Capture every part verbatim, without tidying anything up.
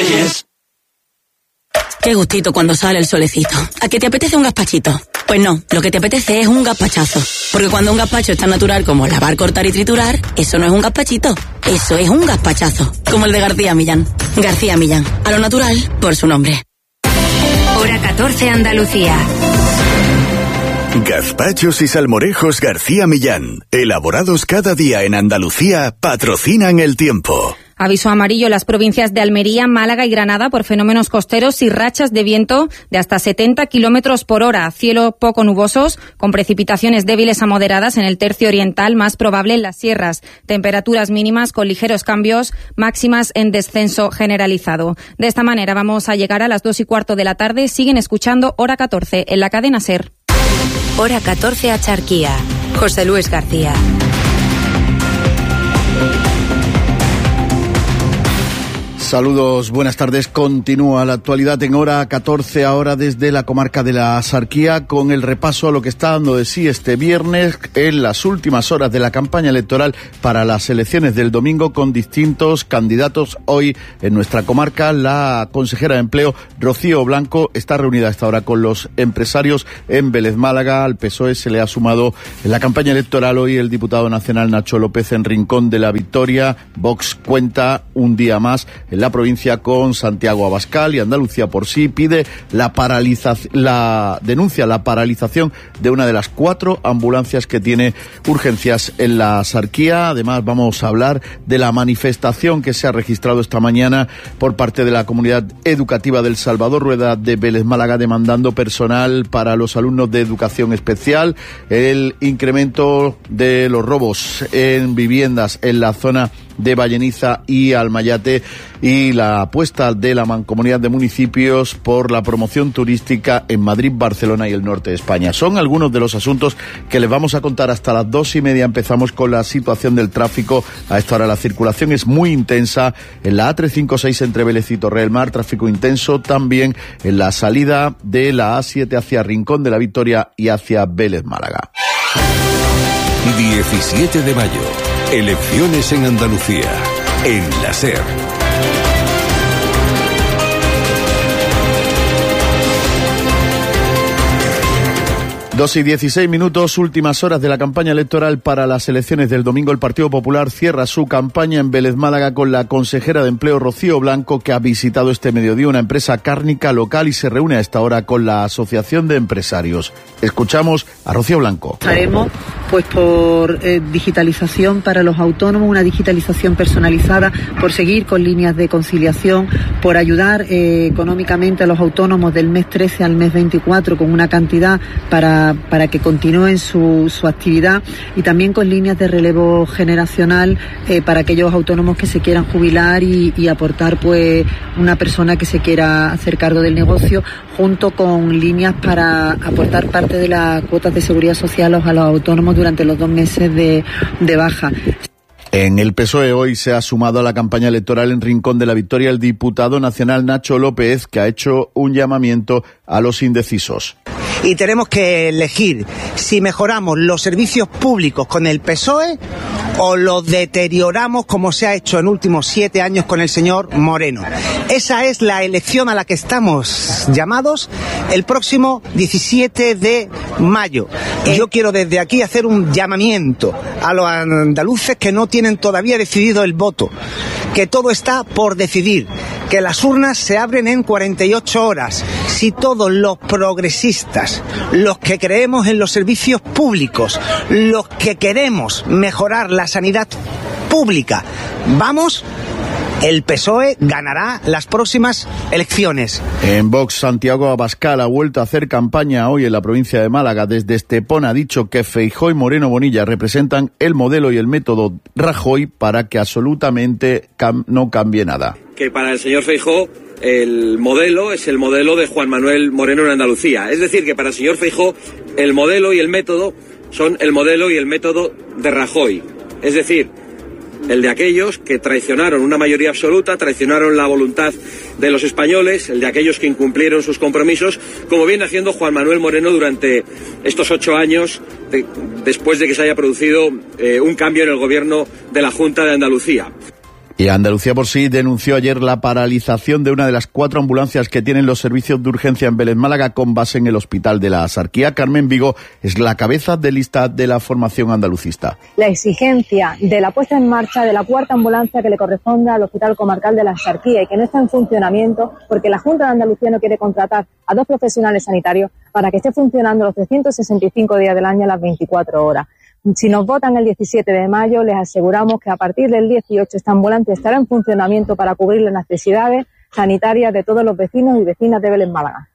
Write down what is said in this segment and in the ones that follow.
Yes. Qué gustito cuando sale el solecito. ¿A qué te apetece un gazpachito? Pues no, lo que te apetece es un gazpachazo. Porque cuando un gazpacho es tan natural como lavar, cortar y triturar, eso no es un gazpachito, eso es un gazpachazo. Como el de García Millán. García Millán, a lo natural por su nombre. Hora catorce Andalucía. Gazpachos y salmorejos García Millán, elaborados cada día en Andalucía, patrocinan el tiempo. Aviso amarillo en las provincias de Almería, Málaga y Granada por fenómenos costeros y rachas de viento de hasta setenta kilómetros por hora. Cielo poco nubosos, con precipitaciones débiles a moderadas en el tercio oriental, más probable en las sierras. Temperaturas mínimas con ligeros cambios, máximas en descenso generalizado. De esta manera vamos a llegar a las dos y cuarto de la tarde. Siguen escuchando Hora catorce en la cadena SER. Hora catorce Acharquía. José Luis García. Saludos, buenas tardes. Continúa la actualidad en Hora catorce, ahora desde la comarca de la Axarquía, con el repaso a lo que está dando de sí este viernes en las últimas horas de la campaña electoral para las elecciones del domingo, con distintos candidatos. Hoy en nuestra comarca la consejera de Empleo, Rocío Blanco, está reunida a esta hora con los empresarios en Vélez, Málaga. Al P S O E se le ha sumado en la campaña electoral hoy el diputado nacional Nacho López en Rincón de la Victoria. Vox cuenta un día más en la provincia con Santiago Abascal, y Andalucía por sí pide la paralización, la denuncia la paralización de una de las cuatro ambulancias que tiene urgencias en la Axarquía. Además, vamos a hablar de la manifestación que se ha registrado esta mañana por parte de la comunidad educativa del Salvador Rueda de Vélez, Málaga, demandando personal para los alumnos de educación especial, el incremento de los robos en viviendas en la zona de Valleniza y Almayate, y la apuesta de la Mancomunidad de Municipios por la promoción turística en Madrid, Barcelona y el norte de España. Son algunos de los asuntos que les vamos a contar hasta las dos y media. Empezamos con la situación del tráfico. A esta hora la circulación es muy intensa en la A trescientos cincuenta y seis entre Vélez y Torre del Mar, tráfico intenso también en la salida de la A siete hacia Rincón de la Victoria y hacia Vélez, Málaga. diecisiete de mayo. Elecciones en Andalucía, en la SER. Dos y dieciséis minutos, últimas horas de la campaña electoral para las elecciones del domingo. El Partido Popular cierra su campaña en Vélez, Málaga, con la consejera de Empleo, Rocío Blanco, que ha visitado este mediodía una empresa cárnica local y se reúne a esta hora con la Asociación de Empresarios. Escuchamos a Rocío Blanco. Haremos pues por eh, digitalización para los autónomos, una digitalización personalizada, por seguir con líneas de conciliación, por ayudar eh, económicamente a los autónomos del mes trece al mes veinticuatro con una cantidad para para que continúen su, su actividad, y también con líneas de relevo generacional eh, para aquellos autónomos que se quieran jubilar y, y aportar pues una persona que se quiera hacer cargo del negocio, junto con líneas para aportar parte de las cuotas de seguridad social a los autónomos durante los dos meses de, de baja. En el P S O E hoy se ha sumado a la campaña electoral en Rincón de la Victoria el diputado nacional Nacho López, que ha hecho un llamamiento a los indecisos. Y tenemos que elegir si mejoramos los servicios públicos con el P S O E o los deterioramos como se ha hecho en últimos siete años con el señor Moreno. Esa es la elección a la que estamos llamados el próximo diecisiete de mayo. Y yo quiero desde aquí hacer un llamamiento a los andaluces que no tienen todavía decidido el voto, que todo está por decidir, que las urnas se abren en cuarenta y ocho horas. Si todos los progresistas, los que creemos en los servicios públicos, los que queremos mejorar la sanidad pública, vamos, el P S O E ganará las próximas elecciones. En Vox, Santiago Abascal ha vuelto a hacer campaña hoy en la provincia de Málaga. Desde Estepona ha dicho que Feijóo y Moreno Bonilla representan el modelo y el método Rajoy para que absolutamente cam- no cambie nada. Que para el señor Feijóo el modelo es el modelo de Juan Manuel Moreno en Andalucía. Es decir, que para el señor Feijóo el modelo y el método son el modelo y el método de Rajoy. Es decir, el de aquellos que traicionaron una mayoría absoluta, traicionaron la voluntad de los españoles, el de aquellos que incumplieron sus compromisos, como viene haciendo Juan Manuel Moreno durante estos ocho años, de, después de que se haya producido eh, un cambio en el gobierno de la Junta de Andalucía. Y Andalucía por sí denunció ayer la paralización de una de las cuatro ambulancias que tienen los servicios de urgencia en Vélez Málaga con base en el Hospital de la Axarquía. Carmen Vigo es la cabeza de lista de la formación andalucista. La exigencia de la puesta en marcha de la cuarta ambulancia que le corresponde al Hospital Comarcal de la Axarquía y que no está en funcionamiento porque la Junta de Andalucía no quiere contratar a dos profesionales sanitarios para que esté funcionando los trescientos sesenta y cinco días del año a las veinticuatro horas. Si nos votan el diecisiete de mayo, les aseguramos que a partir del dieciocho esta ambulancia estará en funcionamiento para cubrir las necesidades sanitarias de todos los vecinos y vecinas de Vélez Málaga.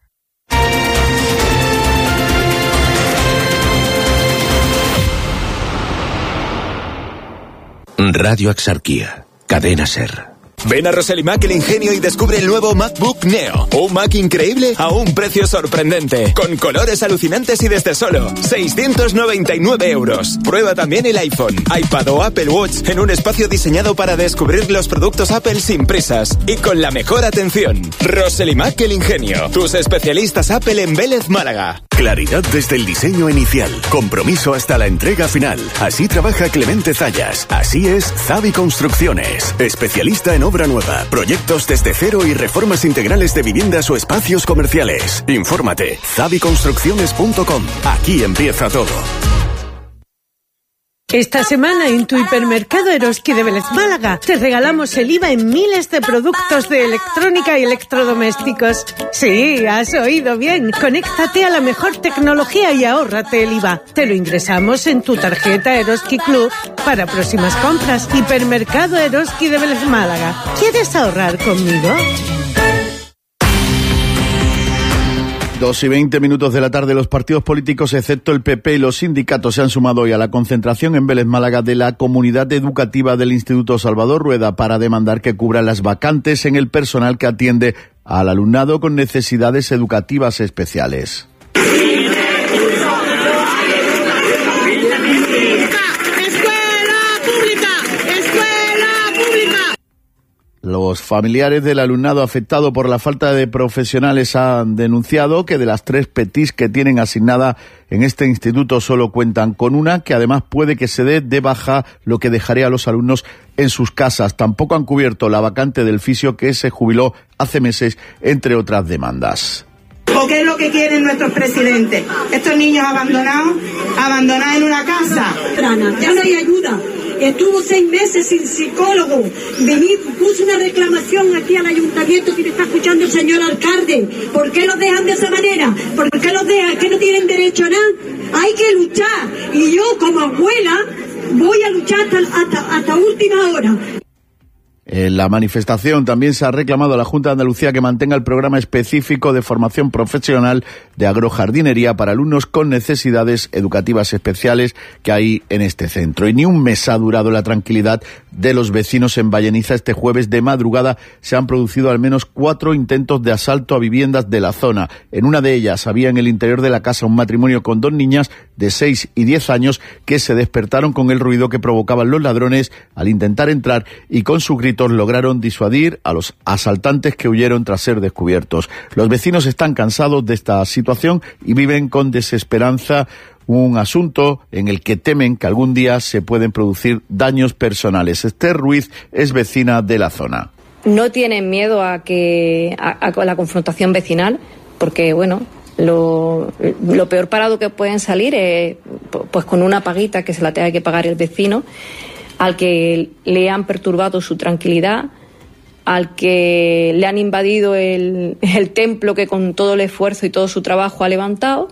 Radio Axarquía, Cadena SER. Ven a Roselimac el Ingenio y descubre el nuevo MacBook Neo. Un Mac increíble a un precio sorprendente. Con colores alucinantes y desde solo seiscientos noventa y nueve euros. Prueba también el iPhone, iPad o Apple Watch en un espacio diseñado para descubrir los productos Apple sin prisas y con la mejor atención. Roselimac el Ingenio. Tus especialistas Apple en Vélez Málaga. Claridad desde el diseño inicial. Compromiso hasta la entrega final. Así trabaja Clemente Zayas. Así es Zavi Construcciones. Especialista en obra nueva, proyectos desde cero y reformas integrales de viviendas o espacios comerciales. Infórmate, zavi construcciones punto com. Aquí empieza todo. Esta semana en tu hipermercado Eroski de Vélez Málaga te regalamos el I V A en miles de productos de electrónica y electrodomésticos. Sí, has oído bien. Conéctate a la mejor tecnología y ahórrate el I V A. Te lo ingresamos en tu tarjeta Eroski Club para próximas compras. Hipermercado Eroski de Vélez Málaga. ¿Quieres ahorrar conmigo? Dos y veinte minutos de la tarde, los partidos políticos, excepto el P P y los sindicatos, se han sumado hoy a la concentración en Vélez Málaga de la comunidad educativa del Instituto Salvador Rueda para demandar que cubran las vacantes en el personal que atiende al alumnado con necesidades educativas especiales. Los familiares del alumnado afectado por la falta de profesionales han denunciado que de las tres P T Is que tienen asignada en este instituto solo cuentan con una, que además puede que se dé de baja, lo que dejaría a los alumnos en sus casas. Tampoco han cubierto la vacante del fisio que se jubiló hace meses, entre otras demandas. ¿O qué es lo que quieren nuestros presidentes? Estos niños abandonados, abandonados en una casa. Ya no hay ayuda. Estuvo seis meses sin psicólogo. Vení, puso una reclamación aquí al ayuntamiento que me está escuchando el señor alcalde. ¿Por qué los dejan de esa manera? ¿Por qué los dejan? ¿Que no tienen derecho a nada? Hay que luchar. Y yo, como abuela, voy a luchar hasta, hasta, hasta última hora. En la manifestación también se ha reclamado a la Junta de Andalucía que mantenga el programa específico de formación profesional de agrojardinería para alumnos con necesidades educativas especiales que hay en este centro. Y ni un mes ha durado la tranquilidad de los vecinos en Valleniza. Este jueves de madrugada se han producido al menos cuatro intentos de asalto a viviendas de la zona. En una de ellas había en el interior de la casa un matrimonio con dos niñas de seis y diez años que se despertaron con el ruido que provocaban los ladrones al intentar entrar y con sus gritos lograron disuadir a los asaltantes que huyeron tras ser descubiertos. Los vecinos están cansados de esta situación y viven con desesperanza un asunto en el que temen que algún día se pueden producir daños personales. Esther Ruiz es vecina de la zona. No tienen miedo a que a, a la confrontación vecinal, porque bueno, lo, lo peor parado que pueden salir es pues con una paguita que se la tenga que pagar el vecino, al que le han perturbado su tranquilidad, al que le han invadido el, el templo que con todo el esfuerzo y todo su trabajo ha levantado,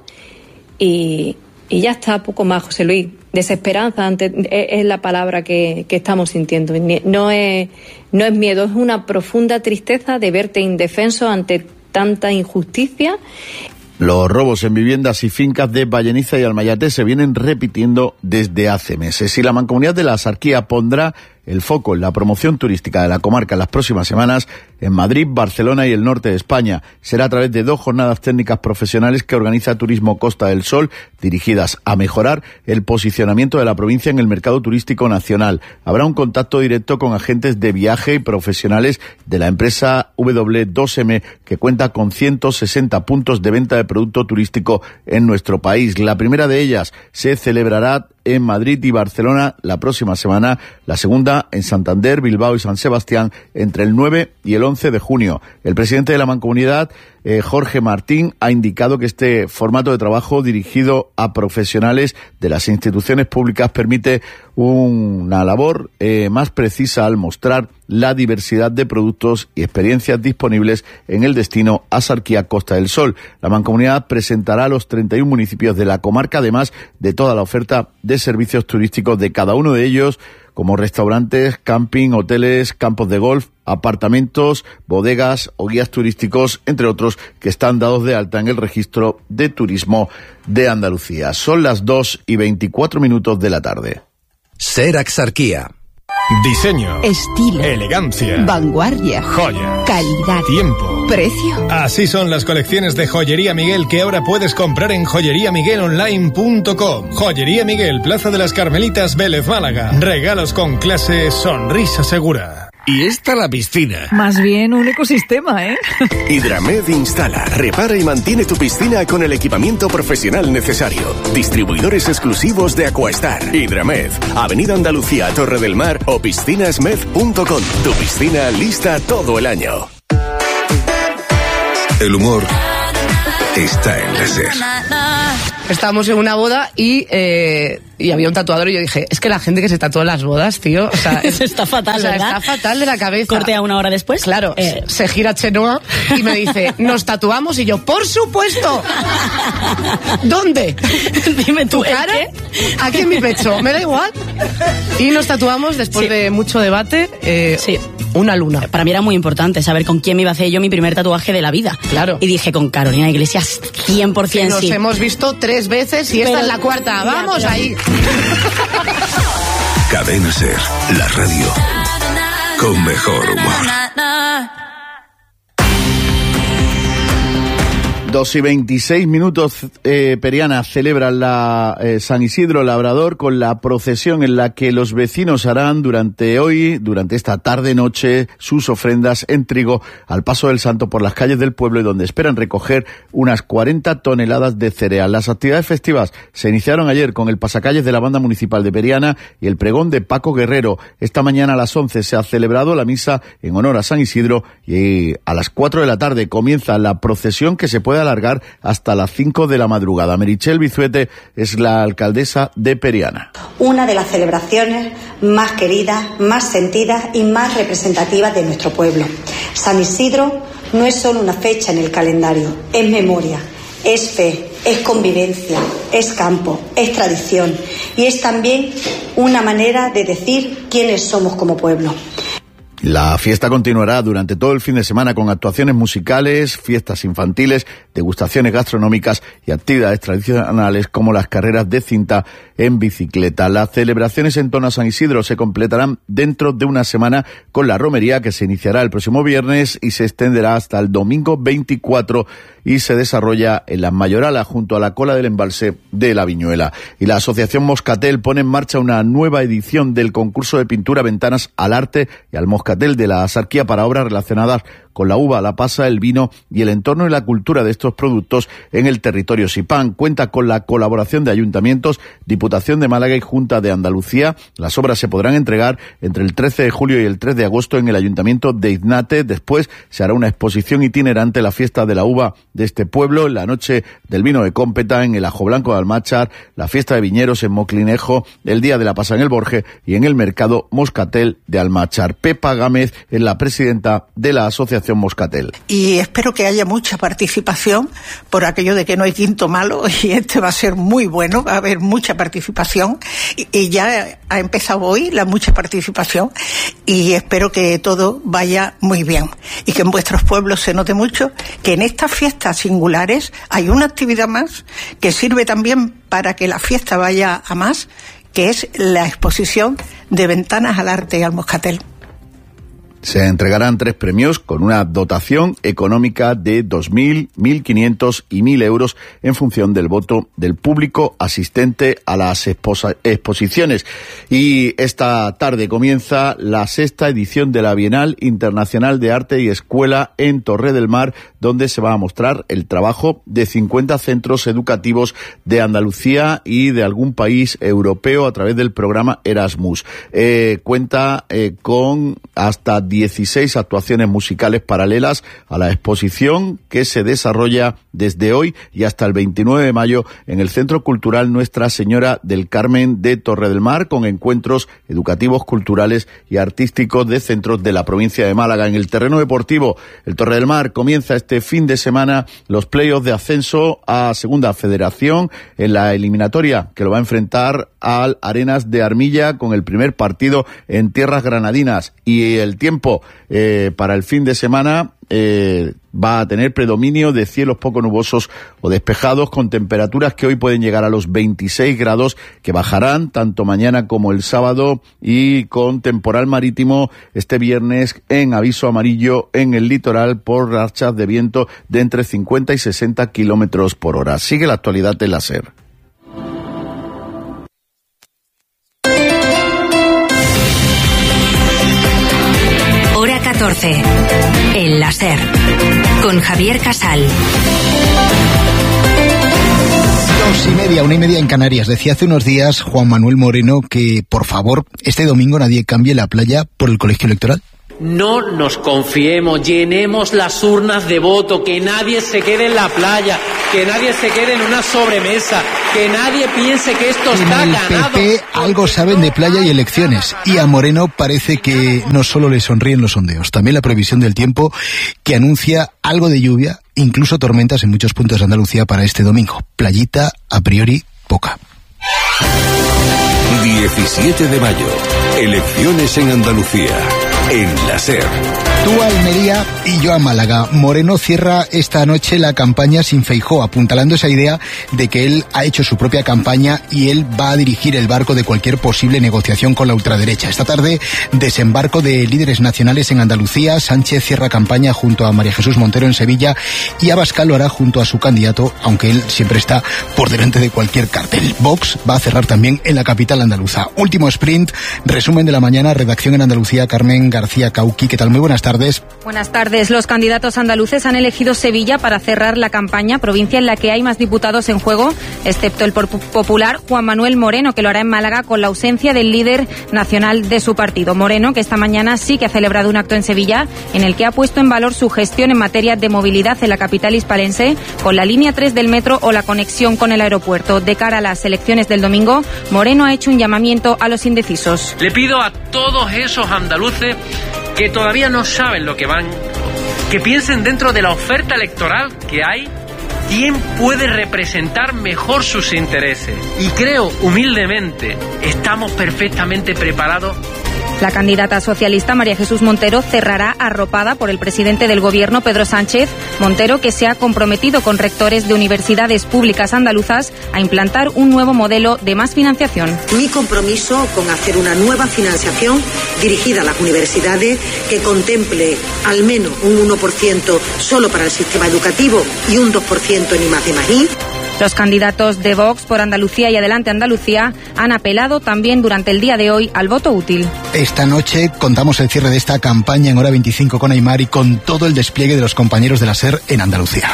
y, y ya está, poco más, José Luis. Desesperanza ante, es, es la palabra que, que estamos sintiendo. No es, no es miedo, es una profunda tristeza de verte indefenso ante tanta injusticia. Los robos en viviendas y fincas de Valleniza y Almayate se vienen repitiendo desde hace meses. Y la Mancomunidad de la Axarquía pondrá el foco en la promoción turística de la comarca en las próximas semanas en Madrid, Barcelona y el norte de España. Será a través de dos jornadas técnicas profesionales que organiza Turismo Costa del Sol, dirigidas a mejorar el posicionamiento de la provincia en el mercado turístico nacional. Habrá un contacto directo con agentes de viaje y profesionales de la empresa W dos M, que cuenta con ciento sesenta puntos de venta de producto turístico en nuestro país. La primera de ellas se celebrará en Madrid y Barcelona la próxima semana, la segunda en Santander, Bilbao y San Sebastián entre el nueve y el once de junio. El presidente de la Mancomunidad, eh, Jorge Martín, ha indicado que este formato de trabajo dirigido a profesionales de las instituciones públicas permite una labor eh, más precisa al mostrar la diversidad de productos y experiencias disponibles en el destino Axarquía Costa del Sol. La Mancomunidad presentará a los treinta y uno municipios de la comarca, además de toda la oferta de servicios turísticos de cada uno de ellos, como restaurantes, camping, hoteles, campos de golf, apartamentos, bodegas o guías turísticos, entre otros, que están dados de alta en el registro de turismo de Andalucía. Son las dos y veinticuatro minutos de la tarde. Ser Axarquía. Diseño, estilo, elegancia, vanguardia, joya, calidad, tiempo, precio. Así son las colecciones de Joyería Miguel que ahora puedes comprar en joyería miguel online punto com. Joyería Miguel, Plaza de las Carmelitas, Vélez, Málaga. Regalos con clase, sonrisa segura. Y esta la piscina. Más bien un ecosistema, ¿eh? Hidramed instala, repara y mantiene tu piscina con el equipamiento profesional necesario. Distribuidores exclusivos de Aquastar. Hidramed, Avenida Andalucía, Torre del Mar o piscinasmed punto com. Tu piscina lista todo el año. El humor está en la SER. Estábamos en una boda y, eh, y había un tatuador y yo dije, es que la gente que se tatúa en las bodas, tío, o sea, eso está fatal, o sea, ¿verdad? Está fatal de la cabeza. Corte a una hora después. Claro, eh. se gira Chenoa y me dice, ¿nos tatuamos? Y yo, ¡por supuesto! ¿Dónde? Dime tú, ¿Tu cara? ¿qué? Aquí en mi pecho, me da igual. Y nos tatuamos después sí. de mucho debate. Eh, sí. Una luna. Para mí era muy importante saber con quién me iba a hacer yo mi primer tatuaje de la vida. Claro. Y dije, con Carolina Iglesias, cien por ciento Nos sí. hemos visto tres veces y esta pero, es la cuarta. ¡Vamos ya, ahí! Cadena SER, la radio con mejor humor. Dos y veintiséis minutos, eh, Periana celebra la eh, San Isidro Labrador con la procesión en la que los vecinos harán durante hoy, durante esta tarde-noche, sus ofrendas en trigo al paso del santo por las calles del pueblo y donde esperan recoger unas cuarenta toneladas de cereal. Las actividades festivas se iniciaron ayer con el pasacalles de la banda municipal de Periana y el pregón de Paco Guerrero. Esta mañana a las once se ha celebrado la misa en honor a San Isidro y a las cuatro de la tarde comienza la procesión que se puede alargar hasta las cinco de la madrugada. Merichel Bizuete es la alcaldesa de Periana. Una de las celebraciones más queridas, más sentidas y más representativas de nuestro pueblo. San Isidro no es solo una fecha en el calendario, es memoria, es fe, es convivencia, es campo, es tradición y es también una manera de decir quiénes somos como pueblo. La fiesta continuará durante todo el fin de semana con actuaciones musicales, fiestas infantiles, degustaciones gastronómicas y actividades tradicionales como las carreras de cinta en bicicleta. Las celebraciones en torno a San Isidro se completarán dentro de una semana con la romería que se iniciará el próximo viernes y se extenderá hasta el domingo veinticuatro y se desarrolla en las Mayoralas junto a la cola del embalse de la Viñuela. Y la Asociación Moscatel pone en marcha una nueva edición del concurso de pintura Ventanas al Arte y al Moscatel de la Axarquía para obras relacionadas con la uva, la pasa, el vino y el entorno y la cultura de estos productos en el territorio Sipán. Cuenta con la colaboración de ayuntamientos, Diputación de Málaga y Junta de Andalucía. Las obras se podrán entregar entre el trece de julio y el tres de agosto en el Ayuntamiento de Iznate. Después se hará una exposición itinerante, la fiesta de la uva de este pueblo, la noche del vino de Cómpeta en el Ajo Blanco de Almáchar, la fiesta de viñeros en Moclinejo, el día de la pasa en el Borje y en el mercado Moscatel de Almáchar. Pepa Gámez es la presidenta de la Asociación Moscatel. Y espero que haya mucha participación por aquello de que no hay quinto malo y este va a ser muy bueno, va a haber mucha participación y, y ya ha empezado hoy la mucha participación y espero que todo vaya muy bien y que en vuestros pueblos se note mucho que en estas fiestas singulares hay una actividad más que sirve también para que la fiesta vaya a más, que es la exposición de Ventanas al Arte y al Moscatel. Se entregarán tres premios con una dotación económica de dos mil, mil quinientos y mil euros en función del voto del público asistente a las exposa- exposiciones. Y esta tarde comienza la sexta edición de la Bienal Internacional de Arte y Escuela en Torre del Mar, donde se va a mostrar el trabajo de cincuenta centros educativos de Andalucía y de algún país europeo a través del programa Erasmus. Eh, cuenta eh, con hasta dieciséis actuaciones musicales paralelas a la exposición que se desarrolla desde hoy y hasta el veintinueve de mayo en el Centro Cultural Nuestra Señora del Carmen de Torre del Mar, con encuentros educativos, culturales y artísticos de centros de la provincia de Málaga. En el terreno deportivo, el Torre del Mar comienza este fin de semana los playoffs de ascenso a Segunda Federación en la eliminatoria que lo va a enfrentar al Arenas de Armilla, con el primer partido en tierras granadinas. Y el tiempo eh, para el fin de semana eh, va a tener predominio de cielos poco nubosos o despejados, con temperaturas que hoy pueden llegar a los veintiséis grados, que bajarán tanto mañana como el sábado, y con temporal marítimo este viernes en aviso amarillo en el litoral por rachas de viento de entre cincuenta y sesenta kilómetros por hora. Sigue la actualidad de la SER. Hora catorce. El láser. Con Javier Casal. Dos y media, una y media en Canarias. Decía hace unos días Juan Manuel Moreno que, por favor, este domingo nadie cambie la playa por el colegio electoral. No nos confiemos, llenemos las urnas de voto, que nadie se quede en la playa, que nadie se quede en una sobremesa, que nadie piense que esto está ganado. En el P P algo saben de playa y elecciones, y a Moreno parece que no solo le sonríen los sondeos, también la previsión del tiempo, que anuncia algo de lluvia, incluso tormentas en muchos puntos de Andalucía para este domingo. Playita, a priori, poca. diecisiete de mayo. Elecciones en Andalucía. En la SER. Tú a Almería y yo a Málaga. Moreno cierra esta noche la campaña sin Feijóo, apuntalando esa idea de que él ha hecho su propia campaña y él va a dirigir el barco de cualquier posible negociación con la ultraderecha. Esta tarde, desembarco de líderes nacionales en Andalucía. Sánchez cierra campaña junto a María Jesús Montero en Sevilla y Abascal lo hará junto a su candidato, aunque él siempre está por delante de cualquier cartel. Vox va a cerrar también en la capital andaluza. Último sprint, resumen de la mañana, redacción en Andalucía, Carmen García Cauqui. ¿Qué tal? Muy buenas tardes. Buenas tardes. Los candidatos andaluces han elegido Sevilla para cerrar la campaña, provincia en la que hay más diputados en juego, excepto el popular Juan Manuel Moreno, que lo hará en Málaga con la ausencia del líder nacional de su partido. Moreno, que esta mañana sí que ha celebrado un acto en Sevilla en el que ha puesto en valor su gestión en materia de movilidad en la capital hispalense, con la línea tres del metro o la conexión con el aeropuerto. De cara a las elecciones del domingo, Moreno ha hecho un llamamiento a los indecisos. Le pido a todos esos andaluces que todavía no saben lo que van, que piensen dentro de la oferta electoral que hay, quién puede representar mejor sus intereses. Y creo, humildemente, estamos perfectamente preparados. La candidata socialista María Jesús Montero cerrará arropada por el presidente del Gobierno, Pedro Sánchez. Montero, que se ha comprometido con rectores de universidades públicas andaluzas a implantar un nuevo modelo de más financiación. Mi compromiso con hacer una nueva financiación dirigida a las universidades que contemple al menos un uno por ciento solo para el sistema educativo y un dos por ciento en I más D más I. Los candidatos de Vox por Andalucía y Adelante Andalucía han apelado también durante el día de hoy al voto útil. Esta noche contamos el cierre de esta campaña en Hora veinticinco con Aymar y con todo el despliegue de los compañeros de la SER en Andalucía.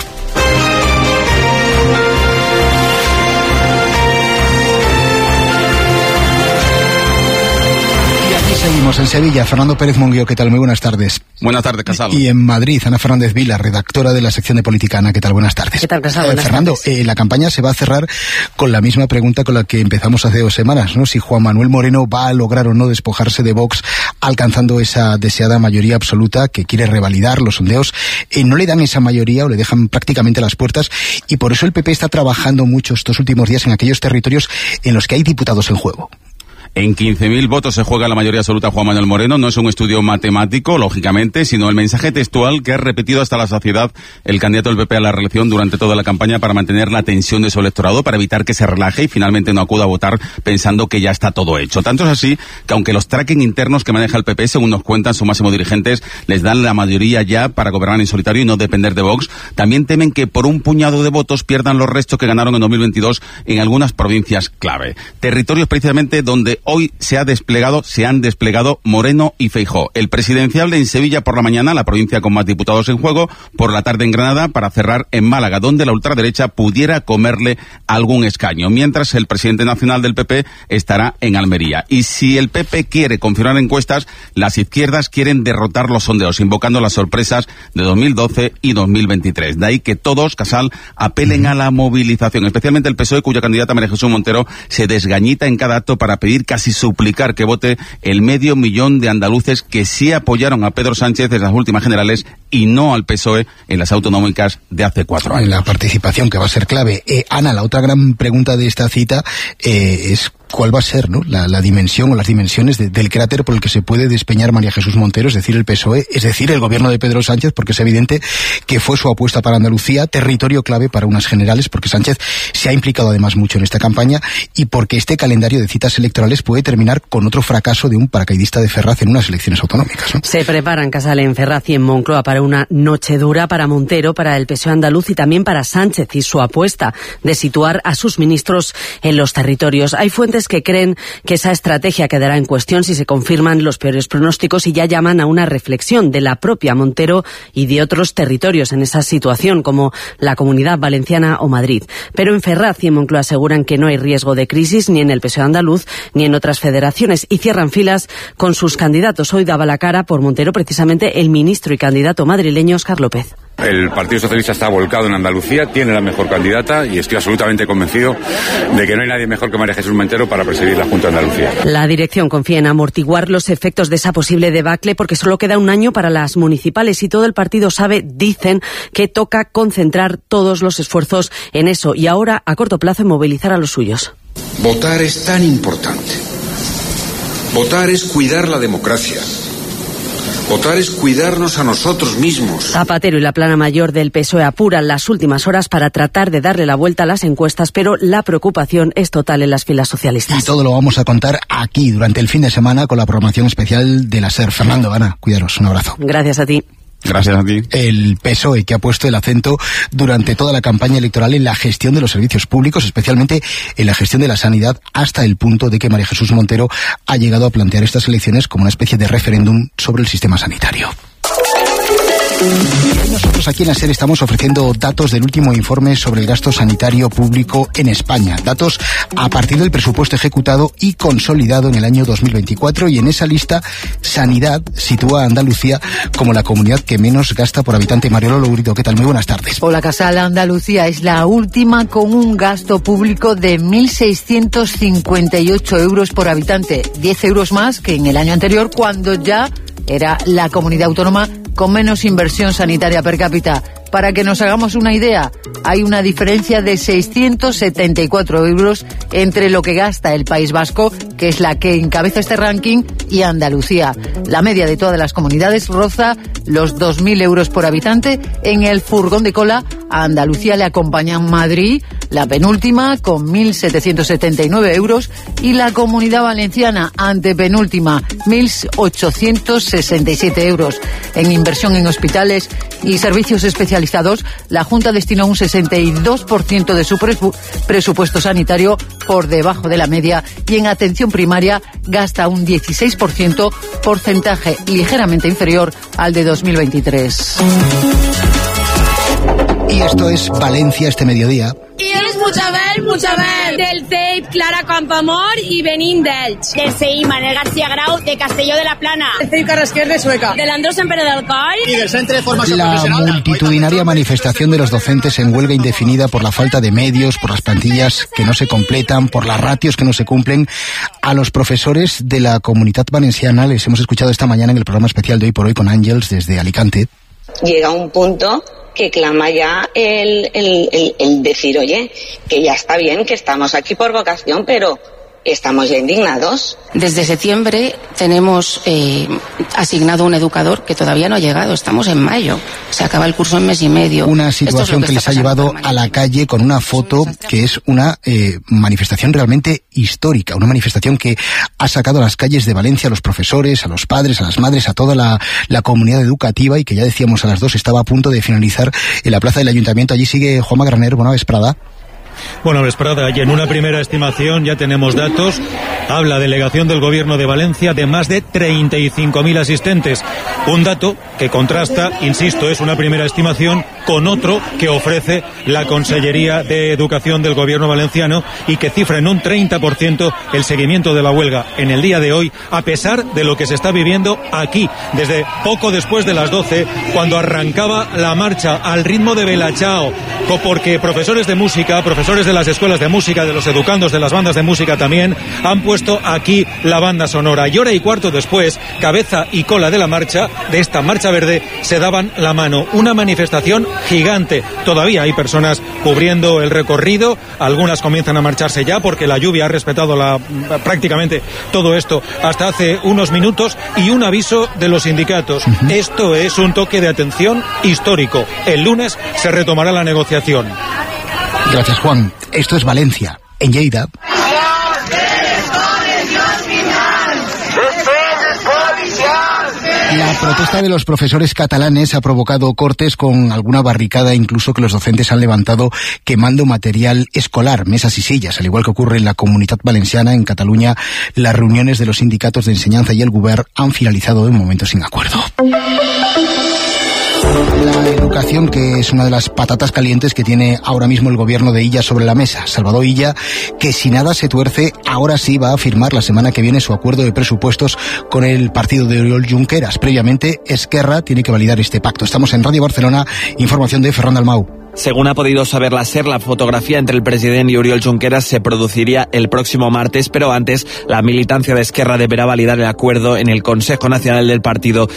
Seguimos en Sevilla. Fernando Pérez Monguio, ¿qué tal? Muy buenas tardes. Buenas tardes, Casal. Y en Madrid, Ana Fernández Vila, redactora de la sección de Política. Ana, ¿qué tal? Buenas tardes. ¿Qué tal, Casal? Buenas eh, Fernando, eh, la campaña se va a cerrar con la misma pregunta con la que empezamos hace dos semanas, ¿no? Si Juan Manuel Moreno va a lograr o no despojarse de Vox, alcanzando esa deseada mayoría absoluta que quiere revalidar. Los sondeos eh, no le dan esa mayoría o le dejan prácticamente las puertas, y por eso el P P está trabajando mucho estos últimos días en aquellos territorios en los que hay diputados en juego. En quince mil votos se juega la mayoría absoluta Juan Manuel Moreno. No es un estudio matemático, lógicamente, sino el mensaje textual que ha repetido hasta la saciedad el candidato del P P a la reelección durante toda la campaña para mantener la tensión de su electorado, para evitar que se relaje y finalmente no acuda a votar pensando que ya está todo hecho. Tanto es así que aunque los tracking internos que maneja el P P, según nos cuentan sus máximos dirigentes, les dan la mayoría ya para gobernar en solitario y no depender de Vox, también temen que por un puñado de votos pierdan los restos que ganaron en dos mil veintidós en algunas provincias clave. Territorios precisamente donde hoy se ha desplegado, se han desplegado Moreno y Feijóo. El presidenciable en Sevilla por la mañana, la provincia con más diputados en juego, por la tarde en Granada, para cerrar en Málaga, donde la ultraderecha pudiera comerle algún escaño, mientras el presidente nacional del P P estará en Almería. Y si el P P quiere confirmar encuestas, las izquierdas quieren derrotar los sondeos, invocando las sorpresas de dos mil doce y dos mil veintitrés. De ahí que todos, Casal, apelen a la movilización, especialmente el P S O E, cuya candidata María Jesús Montero se desgañita en cada acto para pedir, casi suplicar, que vote el medio millón de andaluces que sí apoyaron a Pedro Sánchez en las últimas generales y no al P S O E en las autonómicas de hace cuatro años. La participación, que va a ser clave. Eh, Ana, la otra gran pregunta de esta cita eh, es cuál va a ser, ¿no?, la, la dimensión o las dimensiones de, del cráter por el que se puede despeñar María Jesús Montero, es decir, el P S O E, es decir, el gobierno de Pedro Sánchez, porque es evidente que fue su apuesta para Andalucía, territorio clave para unas generales, porque Sánchez se ha implicado además mucho en esta campaña y porque este calendario de citas electorales puede terminar con otro fracaso de un paracaidista de Ferraz en unas elecciones autonómicas, ¿no? Se preparan, Casal, en Ferraz y en Moncloa para una noche dura para Montero, para el P S O E andaluz y también para Sánchez y su apuesta de situar a sus ministros en los territorios. Hay fuentes que creen que esa estrategia quedará en cuestión si se confirman los peores pronósticos y ya llaman a una reflexión de la propia Montero y de otros territorios en esa situación, como la Comunidad Valenciana o Madrid. Pero en Ferraz y en Moncloa aseguran que no hay riesgo de crisis ni en el P S O E andaluz ni en otras federaciones y cierran filas con sus candidatos. Hoy daba la cara por Montero precisamente el ministro y candidato madrileño Óscar López. El Partido Socialista está volcado en Andalucía, tiene la mejor candidata y estoy absolutamente convencido de que no hay nadie mejor que María Jesús Montero para presidir la Junta de Andalucía. La dirección confía en amortiguar los efectos de esa posible debacle porque solo queda un año para las municipales y todo el partido sabe, dicen, que toca concentrar todos los esfuerzos en eso y ahora, a corto plazo, en movilizar a los suyos. Votar es tan importante. Votar es cuidar la democracia. Votar es cuidarnos a nosotros mismos. Zapatero y la plana mayor del P S O E apuran las últimas horas para tratar de darle la vuelta a las encuestas, pero la preocupación es total en las filas socialistas. Y todo lo vamos a contar aquí durante el fin de semana con la programación especial de la SER. Fernando, Ana, cuidaros, un abrazo. Gracias a ti. Gracias a ti. El P S O E, que ha puesto el acento durante toda la campaña electoral en la gestión de los servicios públicos, especialmente en la gestión de la sanidad, hasta el punto de que María Jesús Montero ha llegado a plantear estas elecciones como una especie de referéndum sobre el sistema sanitario. Y nosotros aquí en la SER estamos ofreciendo datos del último informe sobre el gasto sanitario público en España. Datos a partir del presupuesto ejecutado y consolidado en el año dos mil veinticuatro, y en esa lista Sanidad sitúa a Andalucía como la comunidad que menos gasta por habitante. Mariolo Lourido, ¿qué tal? Muy buenas tardes. Hola, Casal. Andalucía es la última con un gasto público de mil seiscientos cincuenta y ocho euros por habitante, diez euros más que en el año anterior, cuando ya era la comunidad autónoma con menos inversión sanitaria per cápita. Para que nos hagamos una idea, hay una diferencia de seiscientos setenta y cuatro euros entre lo que gasta el País Vasco, que es la que encabeza este ranking, y Andalucía. La media de todas las comunidades roza los dos mil euros por habitante. En el furgón de cola a Andalucía le acompañan Madrid, la penúltima, con mil setecientos setenta y nueve euros, y la Comunidad Valenciana, antepenúltima, mil ochocientos sesenta y siete euros. En inversión en hospitales y servicios especializados, la Junta destinó un sesenta y dos por ciento de su presu- presupuesto sanitario, por debajo de la media, y en atención primaria gasta un dieciséis por ciento, porcentaje ligeramente inferior al de dos mil veintitrés. Y esto es Valencia este mediodía. I és Muchabel, Muchabel, del C E I P Clara Campoamor y Benín d'Elx. Del C I Manuel García Grau de Castelló de la Plana. Del C I I P Carrasquer de Sueca. Del Andrés Empere del Coll. Y del Centro de Formación Profesional. La multitudinaria manifestación de los docentes en huelga indefinida por la falta de medios, por las plantillas que no se completan, por las ratios que no se cumplen. A los profesores de la Comunitat Valenciana les hemos escuchado esta mañana en el programa especial de Hoy por Hoy con Ángels desde Alicante. Llega un punto que clama ya el, el, el, el decir, oye, que ya está bien, que estamos aquí por vocación, pero estamos ya indignados. Desde septiembre tenemos eh, asignado un educador que todavía no ha llegado. Estamos en mayo. Se acaba el curso en mes y medio. Una situación es que, que les ha llevado a la calle con una foto que es una eh, manifestación realmente histórica. Una manifestación que ha sacado a las calles de Valencia a los profesores, a los padres, a las madres, a toda la, la comunidad educativa, y que ya decíamos a las dos estaba a punto de finalizar en la plaza del Ayuntamiento. Allí sigue Juanma Graner. Buena vesprada. Bueno, Vesprada, y en una primera estimación ya tenemos datos. Habla delegación del Gobierno de Valencia de más de treinta y cinco mil asistentes. Un dato que contrasta, insisto, es una primera estimación con otro que ofrece la Consellería de Educación del Gobierno valenciano y que cifra en un treinta por ciento el seguimiento de la huelga en el día de hoy, a pesar de lo que se está viviendo aquí, desde poco después de las doce, cuando arrancaba la marcha al ritmo de Belachao, porque profesores de música, profesores de las escuelas de música, de los educandos de las bandas de música también, han puesto aquí la banda sonora. Y hora y cuarto después, cabeza y cola de la marcha, de esta marcha verde, se daban la mano. Una manifestación gigante. Todavía hay personas cubriendo el recorrido, algunas comienzan a marcharse ya porque la lluvia ha respetado la, prácticamente todo esto hasta hace unos minutos, y un aviso de los sindicatos. Uh-huh. Esto es un toque de atención histórico. El lunes se retomará la negociación. Gracias, Juan. Esto es Valencia. En Lleida. La protesta de los profesores catalanes ha provocado cortes con alguna barricada, incluso que los docentes han levantado quemando material escolar, mesas y sillas. Al igual que ocurre en la Comunitat Valenciana, en Cataluña, las reuniones de los sindicatos de enseñanza y el Govern han finalizado de momento sin acuerdo. La educación, que es una de las patatas calientes que tiene ahora mismo el gobierno de Illa sobre la mesa. Salvador Illa, que si nada se tuerce, ahora sí va a firmar la semana que viene su acuerdo de presupuestos con el partido de Oriol Junqueras. Previamente, Esquerra tiene que validar este pacto. Estamos en Radio Barcelona, información de Ferran Dalmau. Según ha podido saber la SER, la fotografía entre el presidente y Oriol Junqueras se produciría el próximo martes, pero antes la militancia de Esquerra deberá validar el acuerdo en el Consejo Nacional del partido